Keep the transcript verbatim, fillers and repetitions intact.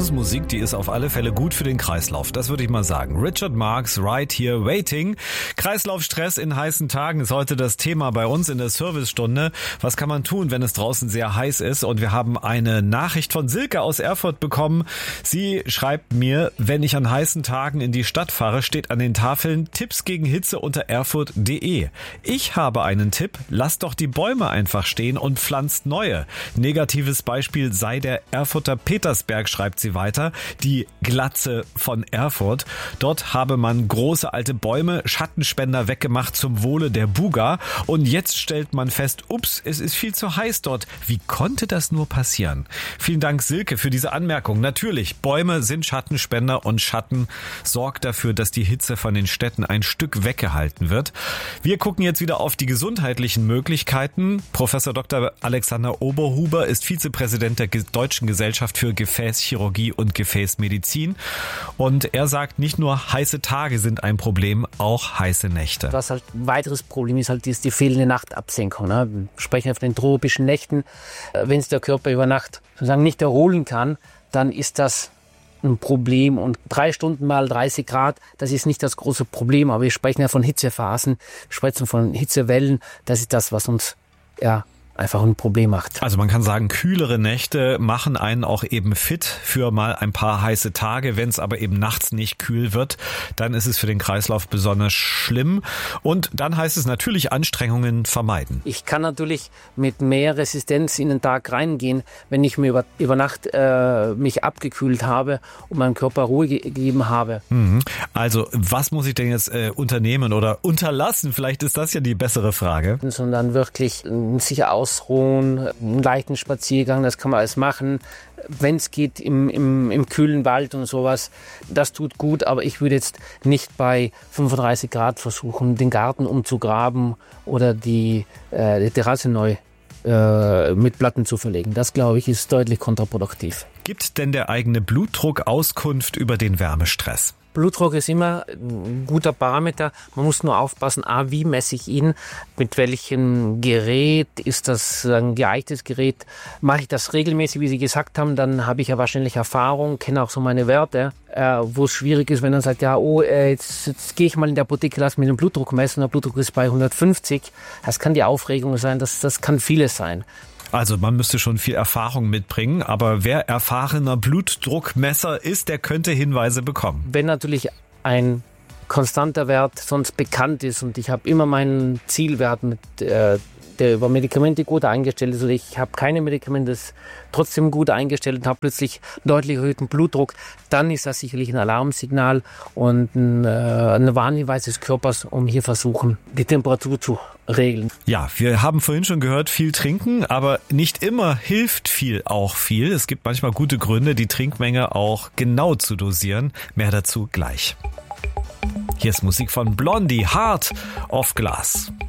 ist Musik, die ist auf alle Fälle gut für den Kreislauf. Das würde ich mal sagen. Richard Marx, Right Here Waiting. Kreislaufstress in heißen Tagen ist heute das Thema bei uns in der Servicestunde. Was kann man tun, wenn es draußen sehr heiß ist? Und wir haben eine Nachricht von Silke aus Erfurt bekommen. Sie schreibt mir, wenn ich an heißen Tagen in die Stadt fahre, steht an den Tafeln Tipps gegen Hitze unter erfurt punkt de. Ich habe einen Tipp. Lasst doch die Bäume einfach stehen und pflanzt neue. Negatives Beispiel sei der Erfurter Petersberg, schreibt sie weiter. Die Glatze von Erfurt. Dort habe man große alte Bäume, Schattenspender weggemacht zum Wohle der Buga. Und jetzt stellt man fest, ups, es ist viel zu heiß dort. Wie konnte das nur passieren? Vielen Dank, Silke, für diese Anmerkung. Natürlich, Bäume sind Schattenspender und Schatten sorgt dafür, dass die Hitze von den Städten ein Stück weggehalten wird. Wir gucken jetzt wieder auf die gesundheitlichen Möglichkeiten. Professor Doktor Alexander Oberhuber ist Vizepräsident der Deutschen Gesellschaft für Gefäßchirurgie und Gefäßmedizin. Und er sagt, nicht nur heiße Tage sind ein Problem, auch heiße Nächte. Was halt ein weiteres Problem ist, halt ist die fehlende Nachtabsenkung. Ne? Wir sprechen von den tropischen Nächten. Wenn es der Körper über Nacht sozusagen nicht erholen kann, dann ist das ein Problem. Und drei Stunden mal dreißig Grad, das ist nicht das große Problem. Aber wir sprechen ja von Hitzephasen, wir sprechen von Hitzewellen. Das ist das, was uns ja einfach ein Problem macht. Also man kann sagen, kühlere Nächte machen einen auch eben fit für mal ein paar heiße Tage. Wenn es aber eben nachts nicht kühl wird, dann ist es für den Kreislauf besonders schlimm. Und dann heißt es natürlich Anstrengungen vermeiden. Ich kann natürlich mit mehr Resistenz in den Tag reingehen, wenn ich mir über, über Nacht äh, mich abgekühlt habe und meinem Körper Ruhe ge- gegeben habe. Mhm. Also was muss ich denn jetzt äh, unternehmen oder unterlassen? Vielleicht ist das ja die bessere Frage. Sondern wirklich äh, sicher aus Ausruhen, einen leichten Spaziergang, das kann man alles machen. Wenn es geht, im, im, im kühlen Wald und sowas, das tut gut, aber ich würde jetzt nicht bei fünfunddreißig Grad versuchen, den Garten umzugraben oder die, äh, die Terrasse neu äh, mit Platten zu verlegen. Das, glaube ich, ist deutlich kontraproduktiv. Gibt denn der eigene Blutdruck Auskunft über den Wärmestress? Blutdruck ist immer ein guter Parameter. Man muss nur aufpassen, a, wie messe ich ihn, mit welchem Gerät, ist das ein geeignetes Gerät, mache ich das regelmäßig, wie Sie gesagt haben, dann habe ich ja wahrscheinlich Erfahrung, kenne auch so meine Werte, äh, wo es schwierig ist, wenn man sagt, ja, oh, äh, jetzt, jetzt gehe ich mal in der Apotheke, lass mir den Blutdruck messen, der Blutdruck ist bei hundertfünfzig. Das kann die Aufregung sein, das, das kann vieles sein. Also man müsste schon viel Erfahrung mitbringen, aber wer erfahrener Blutdruckmesser ist, der könnte Hinweise bekommen. Wenn natürlich ein konstanter Wert sonst bekannt ist und ich habe immer meinen Zielwert, mit, äh, der über Medikamente gut eingestellt ist, oder ich habe keine Medikamente, das trotzdem gut eingestellt und habe plötzlich deutlich erhöhten Blutdruck, dann ist das sicherlich ein Alarmsignal und ein, äh, ein Warnhinweis des Körpers, um hier versuchen, die Temperatur zu regeln. Ja, wir haben vorhin schon gehört, viel trinken, aber nicht immer hilft viel auch viel. Es gibt manchmal gute Gründe, die Trinkmenge auch genau zu dosieren. Mehr dazu gleich. Hier ist Musik von Blondie, Heart of Glass.